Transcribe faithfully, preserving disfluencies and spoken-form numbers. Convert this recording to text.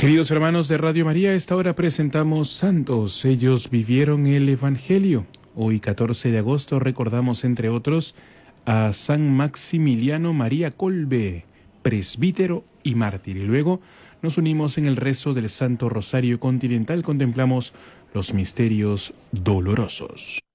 Queridos hermanos de Radio María, a esta hora presentamos santos. Ellos vivieron el Evangelio. Hoy, catorce de agosto, recordamos, entre otros, a San Maximiliano María Kolbe, presbítero y mártir. Y luego nos unimos en el rezo del Santo Rosario Continental. Contemplamos los misterios dolorosos.